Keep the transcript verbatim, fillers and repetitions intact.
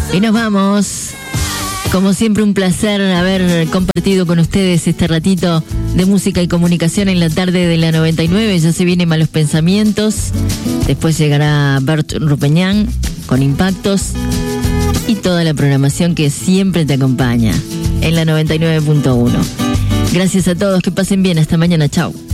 Y nos vamos. Como siempre, un placer haber compartido con ustedes este ratito de música y comunicación en la tarde de la noventa y nueve. Ya se vienen Malos Pensamientos. Después llegará Bert Rupeñán con Impactos. Y toda la programación que siempre te acompaña en la noventa y nueve punto uno. Gracias a todos. Que pasen bien. Hasta mañana. Chao.